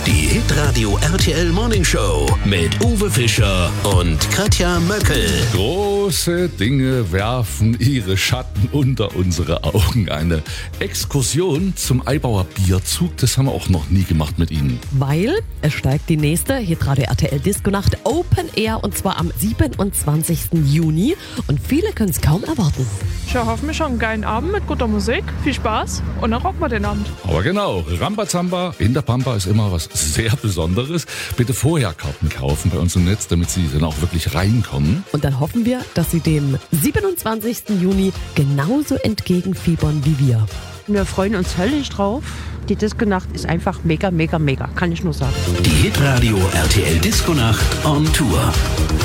Die Hitradio RTL Morning Show mit Uwe Fischer und Katja Möckel. Große Dinge werfen ihre Schatten unter unsere Augen. Eine Exkursion zum Aibauer Bierzug, das haben wir auch noch nie gemacht mit Ihnen. Weil es steigt die nächste Hitradio RTL Disco-Nacht Open Air und zwar am 27. Juni und viele können es kaum erwarten. Ich erhoffe mir schon einen geilen Abend mit guter Musik, viel Spaß und dann rocken wir den Abend. Aber genau, Rambazamba in der Pampa ist immer was sehr Besonderes. Bitte vorher Karten kaufen bei uns im Netz, damit Sie dann auch wirklich reinkommen. Und dann hoffen wir, dass Sie dem 27. Juni genauso entgegenfiebern wie wir. Wir freuen uns höllisch drauf. Die Disco-Nacht ist einfach mega, mega, mega, kann ich nur sagen. Die Hitradio RTL Disco Nacht on Tour.